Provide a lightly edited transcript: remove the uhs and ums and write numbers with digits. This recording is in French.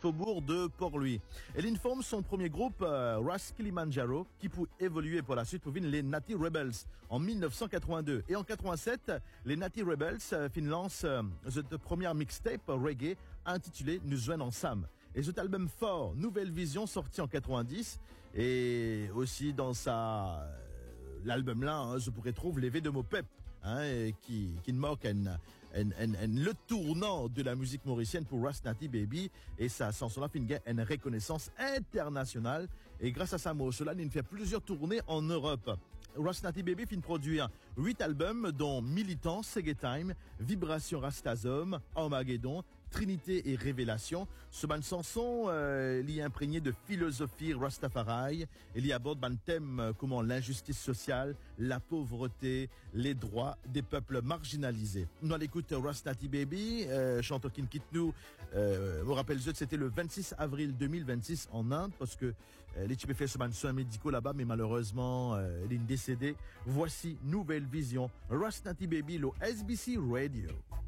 faubourg de Port-Louis. Et il forme son premier groupe, Ras Kilimanjaro, qui peut évoluer pour la suite pour venir les Natty Rebels en 1982. Et en 87, les Natty Rebels lancent le premier mixtape reggae intitulé Nous joignent ensemble. Et cet album fort, Nouvelle Vision, sorti en 90, et aussi dans l'album là, je pourrais trouver les V de Mopep, qui marque le tournant de la musique mauricienne pour Ras Natty Baby, et ça, sans cela, fait une reconnaissance internationale, et grâce à ça, cela, il fait plusieurs tournées en Europe. Ras Natty Baby finit produire 8 albums, dont Militant, Segé Time, Vibration Rastazom, Armageddon, Trinité et Révélation. Ce bande chanson, il y est imprégné de philosophie Rastafari. Il y aborde un thème comme l'injustice sociale, la pauvreté, les droits des peuples marginalisés. Nous, à l'écoute Ras Natty Baby, chanteur qui quitte nous, me rappelle, c'était le 26 avril 2026 en Inde, parce que les types fait ce bande soins médicaux là-bas, mais malheureusement, il est décédé. Voici Nouvelle Vision, Ras Natty Baby, le SBC Radio.